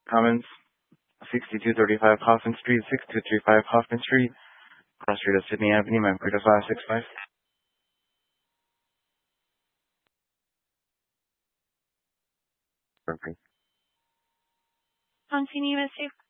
Commons, 6235 Hoffman Street, 6235 Hoffman Street, cross street of Sydney Avenue, Manfreda 565. Perfect. Continue, Monsieur.